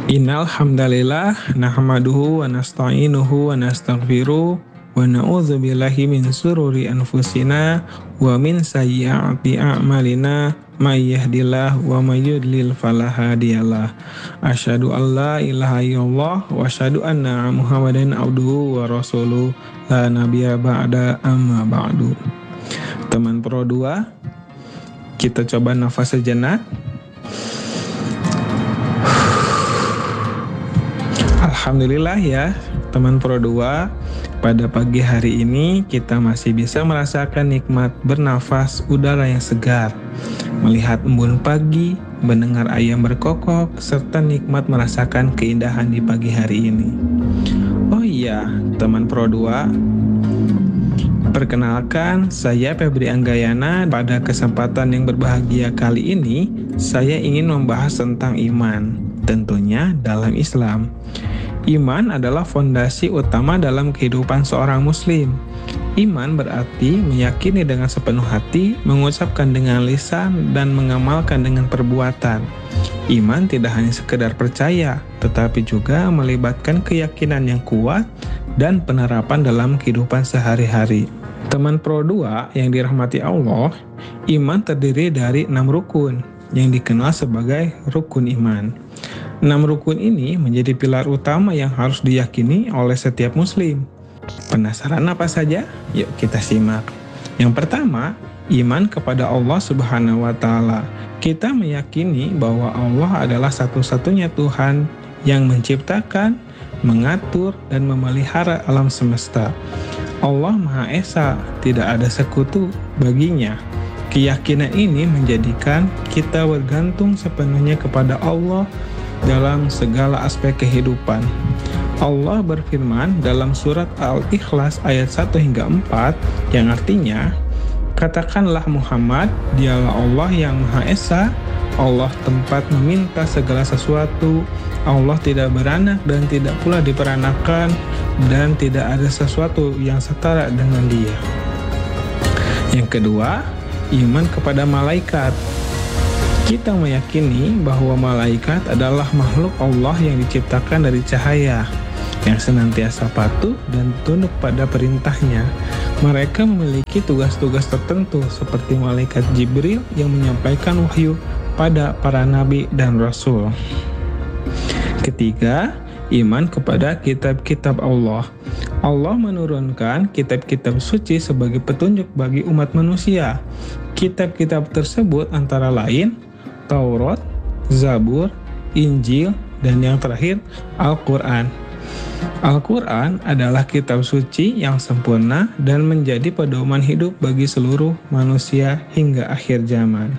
Innal hamdalillah nahmaduhu wa nasta'inuhu wa nastaghfiruh wa na'udzu billahi min sururi anfusina wa min sayyiati a'malina may yahdihillah wa may yudlil fala hadiyalah. Asyhadu an la ilaha illallah wa asyhadu anna Muhammadan abduhu wa rasuluh la nabiyya ba'da amma ba'du. Teman Pro 2, kita coba nafas sejenak. Alhamdulillah ya, teman Pro 2, pada pagi hari ini kita masih bisa merasakan nikmat bernafas udara yang segar, melihat embun pagi, mendengar ayam berkokok, serta nikmat merasakan keindahan di pagi hari ini. Oh iya, teman Pro 2, perkenalkan, saya Febri Anggayana. Pada kesempatan yang berbahagia kali ini, saya ingin membahas tentang iman, tentunya dalam Islam. Iman adalah fondasi utama dalam kehidupan seorang muslim. Iman berarti meyakini dengan sepenuh hati, mengucapkan dengan lisan, dan mengamalkan dengan perbuatan. Iman tidak hanya sekedar percaya, tetapi juga melibatkan keyakinan yang kuat dan penerapan dalam kehidupan sehari-hari. Teman Pro 2 yang dirahmati Allah, iman terdiri dari 6 rukun yang dikenal sebagai rukun iman. 6 rukun ini menjadi pilar utama yang harus diyakini oleh setiap muslim. Penasaran apa saja? Yuk kita simak. Yang pertama, iman kepada Allah Subhanahu wa Ta'ala. Kita meyakini bahwa Allah adalah satu-satunya Tuhan yang menciptakan, mengatur, dan memelihara alam semesta. Allah Maha Esa, tidak ada sekutu baginya. Keyakinan ini menjadikan kita bergantung sepenuhnya kepada Allah dalam segala aspek kehidupan. Allah berfirman dalam surat Al-Ikhlas ayat 1 hingga 4 yang artinya, katakanlah Muhammad, dialah Allah yang Maha Esa, Allah tempat meminta segala sesuatu, Allah tidak beranak dan tidak pula diperanakan, dan tidak ada sesuatu yang setara dengan Dia. Yang kedua, iman kepada malaikat. Kita meyakini bahwa malaikat adalah makhluk Allah yang diciptakan dari cahaya, yang senantiasa patuh dan tunduk pada perintahnya. Mereka memiliki tugas-tugas tertentu seperti malaikat Jibril yang menyampaikan wahyu pada para nabi dan rasul. Ketiga, iman kepada kitab-kitab Allah. Allah menurunkan kitab-kitab suci sebagai petunjuk bagi umat manusia. Kitab-kitab tersebut antara lain Taurat, Zabur, Injil, dan yang terakhir Al-Quran. Al-Quran adalah kitab suci yang sempurna dan menjadi pedoman hidup bagi seluruh manusia hingga akhir zaman.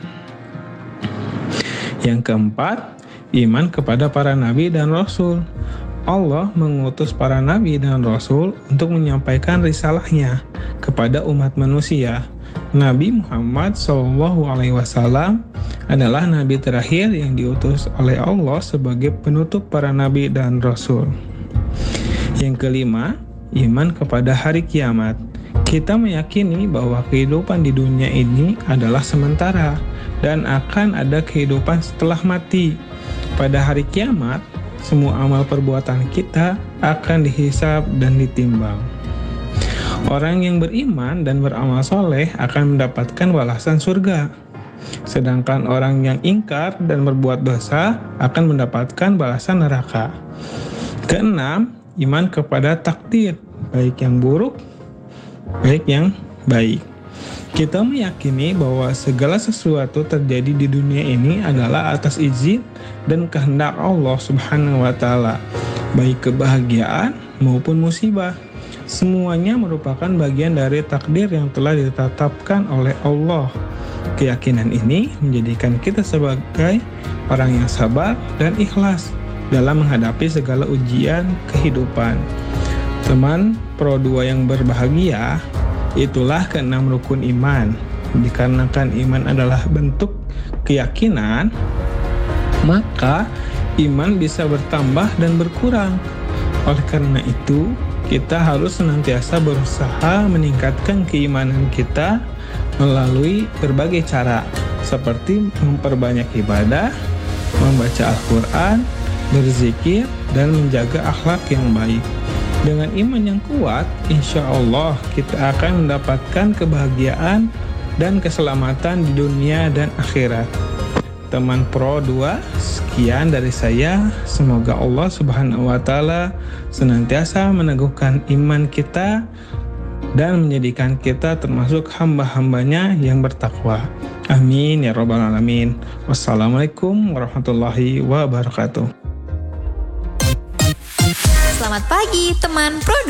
Yang keempat, iman kepada para nabi dan rasul. Allah mengutus para nabi dan rasul untuk menyampaikan risalahnya kepada umat manusia. Nabi Muhammad SAW adalah nabi terakhir yang diutus oleh Allah sebagai penutup para nabi dan rasul. Yang kelima, iman kepada hari kiamat. Kita meyakini bahwa kehidupan di dunia ini adalah sementara dan akan ada kehidupan setelah mati. Pada hari kiamat, semua amal perbuatan kita akan dihisab dan ditimbang. Orang yang beriman dan beramal soleh akan mendapatkan balasan surga. Sedangkan orang yang ingkar dan berbuat dosa akan mendapatkan balasan neraka. Keenam, iman kepada takdir, baik yang buruk, baik yang baik. Kita meyakini bahwa segala sesuatu terjadi di dunia ini adalah atas izin dan kehendak Allah Subhanahu wa Ta'ala, baik kebahagiaan maupun musibah. Semuanya merupakan bagian dari takdir yang telah ditetapkan oleh Allah. Keyakinan ini menjadikan kita sebagai orang yang sabar dan ikhlas dalam menghadapi segala ujian kehidupan. Teman Pro 2 yang berbahagia, itulah keenam rukun iman. Dikarenakan iman adalah bentuk keyakinan, maka iman bisa bertambah dan berkurang. Oleh karena itu, kita harus senantiasa berusaha meningkatkan keimanan kita melalui berbagai cara, seperti memperbanyak ibadah, membaca Al-Quran, berzikir, dan menjaga akhlak yang baik. Dengan iman yang kuat, insya Allah kita akan mendapatkan kebahagiaan dan keselamatan di dunia dan akhirat. Teman Pro 2, sekian dari saya. Semoga Allah Subhanahu wa Ta'ala senantiasa meneguhkan iman kita dan menjadikan kita termasuk hamba-hambanya yang bertakwa. Amin ya rabbal alamin. Wassalamualaikum warahmatullahi wabarakatuh. Selamat pagi teman Pro 2.